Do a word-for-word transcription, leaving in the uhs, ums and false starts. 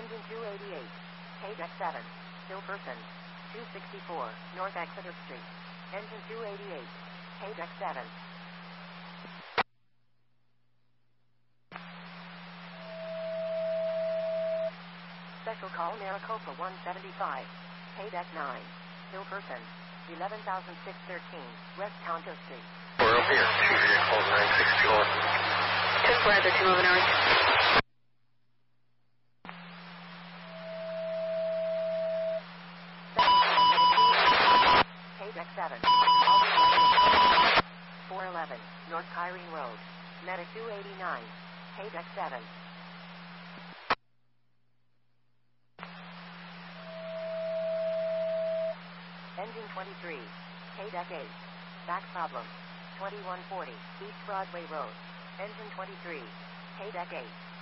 Engine two eighty-eight. K-Deck seven. Still person. two sixty-four, North Exeter Street. Engine two eighty-eight. K-Deck seven. Special call Maricopa one seventy-five. K-Deck nine. Still person. eleven thousand six hundred thirteen, West Tonto Street. We're up here. Two vehicle nine sixty-one. Two Plaza, two moving north. K-Deck seven. four eleven, North Kyrene Road. Medic two eighty-nine. K-Deck seven. Engine twenty-three. K-Deck eight. Back problem. twenty-one forty, East Broadway Road. Engine twenty-three. K-Deck eight.